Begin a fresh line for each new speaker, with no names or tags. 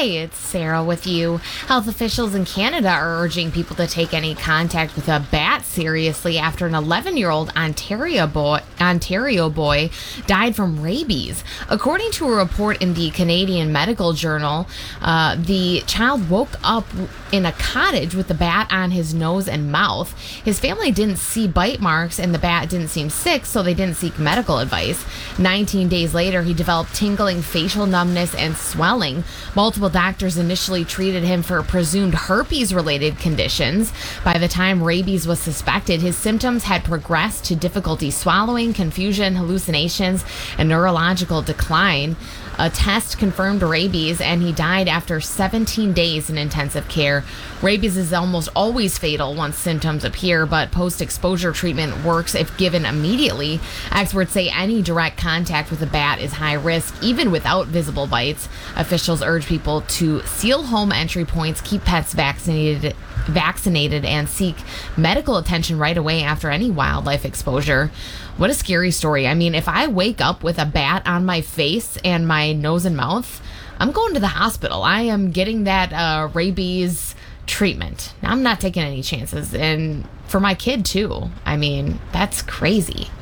Hey, it's Sarah with you. Health officials in Canada are urging people to take any contact with a bat seriously after an 11-year-old Ontario boy died from rabies. According to a report in the Canadian Medical Journal, the child woke up in a cottage with the bat on his nose and mouth. His family didn't see bite marks and the bat didn't seem sick, so they didn't seek medical advice. 19 days later, he developed tingling, facial numbness, and swelling. Multiple doctors initially treated him for presumed herpes-related conditions. By the time rabies was suspected, his symptoms had progressed to difficulty swallowing, confusion, hallucinations, and neurological decline. A test confirmed rabies, and he died after 17 days in intensive care. Rabies is almost always fatal once symptoms appear, but post-exposure treatment works if given immediately. Experts say any direct contact with a bat is high risk, even without visible bites. Officials urge people to seal home entry points, keep pets vaccinated, and seek medical attention right away after any wildlife exposure. What a scary story. I mean, if I wake up with a bat on my face and my nose and mouth, I'm going to the hospital. I am getting that rabies treatment. Now, I'm not taking any chances. And for my kid, too. I mean, that's crazy.